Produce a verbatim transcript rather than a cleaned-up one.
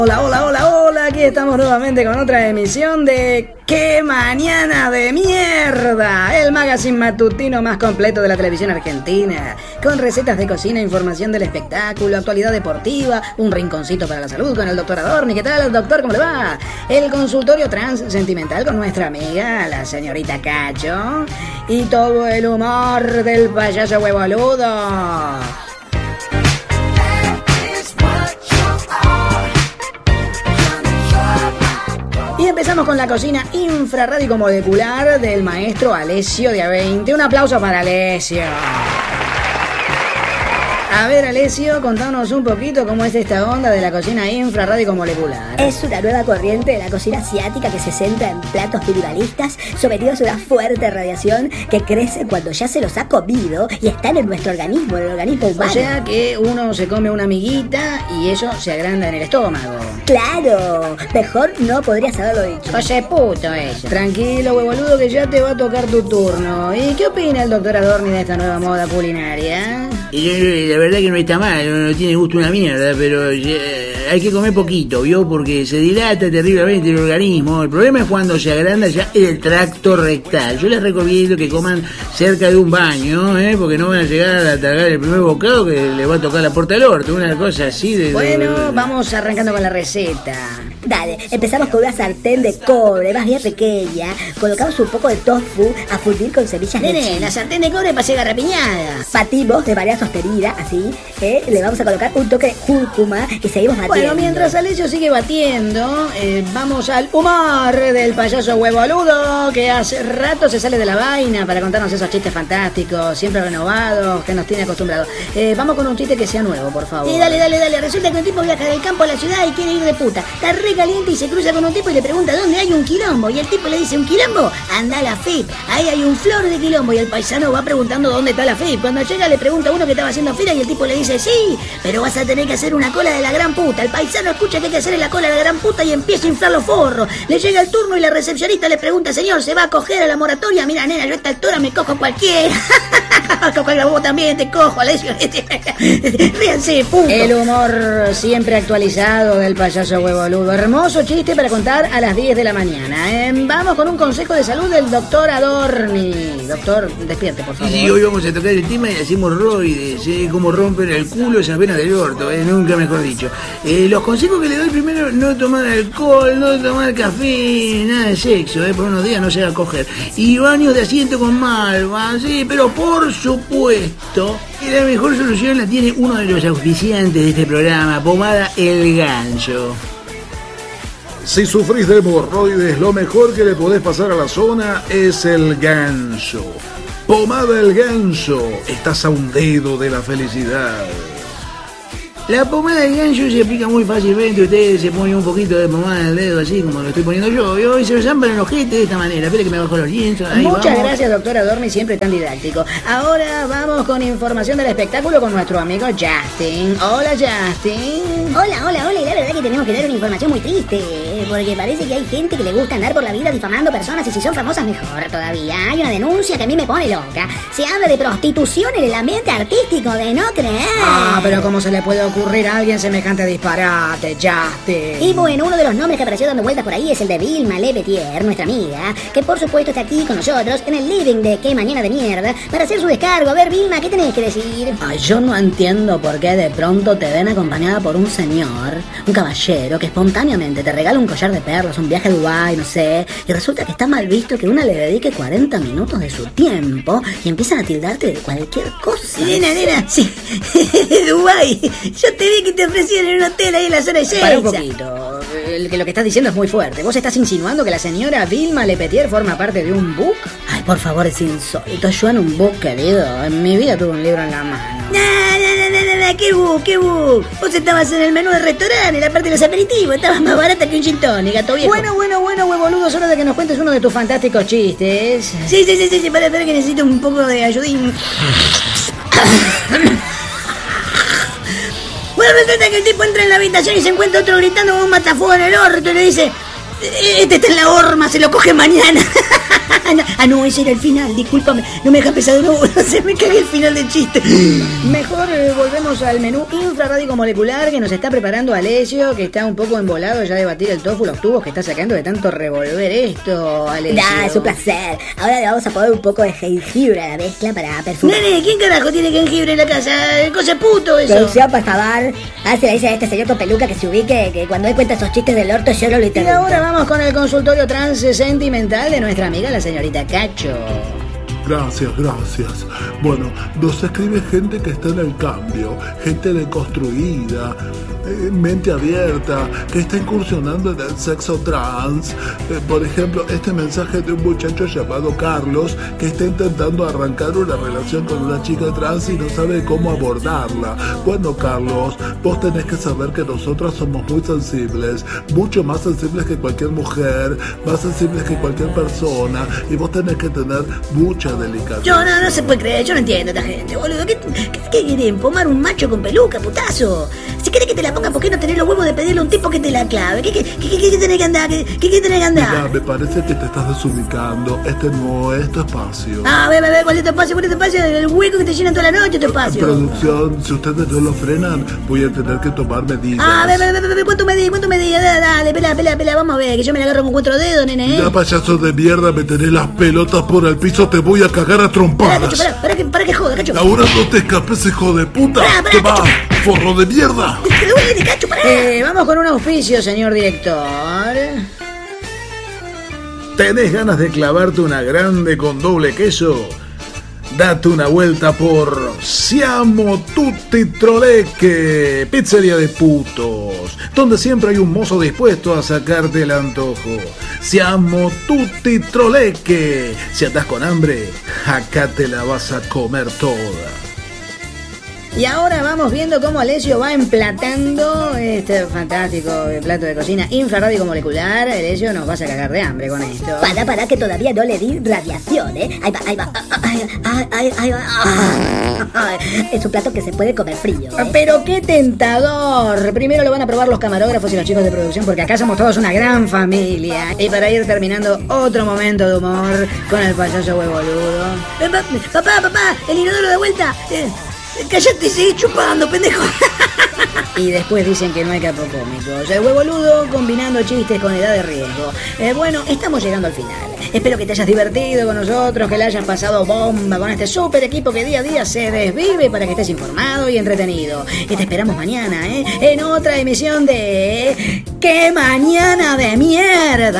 Hola, hola, hola, hola, aquí estamos nuevamente con otra emisión de ¡Qué mañana de mierda! El magazine matutino más completo de la televisión argentina, con recetas de cocina, información del espectáculo, actualidad deportiva, un rinconcito para la salud con el doctor Adorni. ¿Qué tal, doctor? ¿Cómo le va? El consultorio trans sentimental con nuestra amiga, la señorita Cacho, y todo el humor del payaso huevoludo. Y empezamos con la cocina infrarrádico-molecular del maestro Alessio de A veinte. Un aplauso para Alessio. A ver, Alessio, contanos un poquito cómo es esta onda de la cocina infrarrádico-molecular. Es una nueva corriente de la cocina asiática que se centra en platos minimalistas sometidos a una fuerte radiación que crece cuando ya se los ha comido y están en nuestro organismo, en el organismo humano. O sea que uno se come una amiguita y eso se agranda en el estómago. ¡Claro! Mejor no podrías haberlo dicho. Oye, puto eso. Tranquilo, huevoludo, que ya te va a tocar tu turno. ¿Y qué opina el doctor Adorni de esta nueva moda culinaria? Y la verdad que no está mal, no tiene gusto una mierda, pero eh, hay que comer poquito, ¿vio? Porque se dilata terriblemente el organismo. El problema es cuando se agranda ya el tracto rectal. Yo les recomiendo que coman cerca de un baño, ¿eh? Porque no van a llegar a tragar el primer bocado que le va a tocar la puerta del orto, una cosa así de... Bueno, de... vamos arrancando con la receta. Dale, empezamos con una sartén de cobre, más bien pequeña. Colocamos un poco de tofu a fundir con semillas de Nene, chía. la sartén de cobre para ser garrapiñada. Batimos de manera sostenida, así, ¿eh? Le vamos a colocar un toque de cúrcuma y seguimos batiendo. Bueno, mientras Alessio sigue batiendo, eh, vamos al humor del payaso huevoludo, que hace rato se sale de la vaina para contarnos esos chistes fantásticos, siempre renovados, que nos tiene acostumbrados. Eh, vamos con un chiste que sea nuevo, por favor. Sí, dale, dale, dale. Resulta que un tipo viaja del campo a la ciudad y quiere ir de puta. Está re caliente y se cruza con un tipo y le pregunta dónde hay un quilombo. Y el tipo le dice, ¿un quilombo? Anda a la F I P. Ahí hay un flor de quilombo. Y el paisano va preguntando dónde está la F I P. Cuando llega le pregunta a uno que estaba haciendo fila y el tipo le dice, sí, pero vas a tener que hacer una cola de la gran puta. El paisano escucha que hay que hacer la cola de la gran puta y empieza a inflar los forros. Le llega el turno y la recepcionista le pregunta, señor, ¿se va a coger a la moratoria? Mira, nena, yo a esta altura me cojo cualquiera. Vos también te cojo, Alessio. Ríanse, punto. El humor siempre actualizado del payaso huevoludo. Hermoso chiste para contar a las diez de la mañana. Eh, vamos con un consejo de salud del doctor Adorni. Doctor, despierte, por favor. Y hoy vamos a tocar el tema de las hemorroides, ¿eh? Cómo rompen el culo esas venas del orto, ¿eh? Nunca mejor dicho. Eh, los consejos que le doy primero, no tomar alcohol, no tomar café, nada de sexo, ¿eh? Por unos días no se va a coger. Y baños de asiento con malva, sí, pero por supuesto que la mejor solución la tiene uno de los auspiciantes de este programa, Pomada El Ganso. Si sufrís de hemorroides, lo mejor que le podés pasar a la zona es el Ganso. Pomada El Ganso, estás a un dedo de la felicidad. La pomada del ganso se aplica muy fácilmente. Ustedes se ponen un poquito de pomada en el dedo, así como lo estoy poniendo yo, y hoy se lo zampan en el ojete de esta manera. Espera que me bajo los lienzos. Ahí Muchas vamos. gracias, doctor Adorni, siempre tan didáctico. Ahora vamos con información del espectáculo con nuestro amigo Justin. Hola, Justin. Hola, hola, hola. Y la verdad que tenemos que dar una información muy triste, porque parece que hay gente que le gusta andar por la vida difamando personas y si son famosas mejor todavía. Hay una denuncia que a mí me pone loca. Se habla de prostitución en el ambiente artístico, de no creer. Ah, pero ¿cómo se le puede ocurrir a alguien semejante disparate, Justin? Y bueno, uno de los nombres que apareció dando vueltas por ahí es el de Vilma Lepetier, nuestra amiga, que por supuesto está aquí con nosotros en el living de Qué Mañana de Mierda para hacer su descargo. A ver, Vilma, ¿qué tenés que decir? Ay, yo no entiendo por qué de pronto te ven acompañada por un señor, un caballero, que espontáneamente te regala un collar de perlas, un viaje a Dubái, no sé, y resulta que está mal visto que una le dedique cuarenta minutos de su tiempo y empiezan a tildarte de cualquier cosa. Nena, nena, sí, Dubái, yo te vi que te ofrecían en un hotel ahí en la zona de Seiza. Para un poquito, el, que lo que estás diciendo es muy fuerte. ¿Vos estás insinuando que la señora Vilma Lepetier forma parte de un book? Ay, por favor, es insólito. Yo en un book, querido, en mi vida tuve un libro en la mano. No, no, no, no, no, qué book, qué book. Vos estabas en el menú del restaurante, en la parte de los aperitivos, estabas más barata que un gin tonic, gato viejo. Bueno, bueno, bueno, huevoludo, es hora de que nos cuentes uno de tus fantásticos chistes. Sí, sí, sí, sí, sí, para, para que necesito un poco de ayudín. Bueno, resulta que el tipo entra en la habitación y se encuentra otro gritando con un matafuego en el orto y le dice, Este está en la horma, se lo coge mañana. Ah, no, ese era el final, discúlpame. No me dejas pensar de nuevo, se me cagué el final del chiste. Mejor eh, volvemos al menú infrarrádico molecular que nos está preparando Alessio, que está un poco embolado ya de batir el tofu, los tubos que está sacando de tanto revolver esto, Alessio. Da, es un placer. Ahora le vamos a poner un poco de jengibre a la mezcla para perfumar. Nene, ¿quién carajo tiene jengibre en la casa? Cosa puto eso. Producción, por favor. A ver si le dice a este señor con peluca que se ubique, que cuando él cuenta esos chistes del orto yo no lo Y interrumpo. ahora vamos con el consultorio trans sentimental de nuestra amiga la señorita Cacho. Gracias, gracias. Bueno, nos escribe gente que está en el cambio, gente deconstruida, eh, mente abierta, que está incursionando en el sexo trans. Eh, por ejemplo, este mensaje de un muchacho llamado Carlos que está intentando arrancar una relación con una chica trans y no sabe cómo abordarla. Bueno, Carlos, vos tenés que saber que nosotras somos muy sensibles, mucho más sensibles que cualquier mujer, más sensibles que cualquier persona, y vos tenés que tener mucha delicadeza. Yo no, no se puede creer, yo no entiendo a esta gente, boludo. ¿Qué, qué, qué quieren? ¿Pomar un macho con peluca, putazo? Si querés que te la ponga, ¿por qué no tenés los huevos de pedirle a un tipo que te la clave? ¿Qué, qué, qué, qué, qué tenés que andar? ¿Qué, qué, qué tenés que andar? Mira, me parece que te estás desubicando. Este no es tu espacio. Ah, ve, ve, ve, ¿cuál es tu espacio? ¿Cuál es tu espacio? El hueco que te llenan toda la noche, tu espacio. Producción, si ustedes no lo frenan, voy a tener que tomar medidas. Ah, ve, ve, ve, ve, ve, ¿cuánto medís? ¿Cuánto medís? Dale, dale, pela, pela, pela, vamos a ver, que yo me la agarro con cuatro dedos, nene, ¿eh? Ya, payaso de mierda, me tenés las pelotas por el piso, te voy a cagar a Pará, trompadas. Cacho, pará, pará que, pará que joda, Cacho. Ahora no te escapes, hijo de puta. Pará, pará, Te va, Cacho. forro de mierda. Te duele, Cacho, pará. Eh, vamos con un auspicio, señor director. ¿Tenés ganas de clavarte una grande con doble queso? Date una vuelta por Siamo Tutti Troleque, pizzería de putos, donde siempre hay un mozo dispuesto a sacarte el antojo. Siamo Tutti Troleque. Si andás con hambre, acá te la vas a comer toda. Y ahora vamos viendo cómo Alessio va emplatando este fantástico plato de cocina infrarrádico molecular. Alessio nos vas a cagar de hambre con esto. Pará, pará, que todavía no le di radiación, ¿eh? Ahí va, ahí va. Ay, ay, ay, ahí va. Ay, es un plato que se puede comer frío, ¿eh? Pero qué tentador. Primero lo van a probar los camarógrafos y los chicos de producción, porque acá somos todos una gran familia. Y para ir terminando, otro momento de humor con el payaso huevoludo. Eh, pa- Papá, papá, el inodoro de vuelta. Eh, Cállate y seguí chupando, pendejo. Y después dicen que no hay capocómicos. El huevoludo combinando chistes con edad de riesgo. Eh, bueno, estamos llegando al final. Espero que te hayas divertido con nosotros, que la hayas pasado bomba con este super equipo que día a día se desvive para que estés informado y entretenido. Y te esperamos mañana, ¿eh? En otra emisión de... ¡Qué mañana de mierda!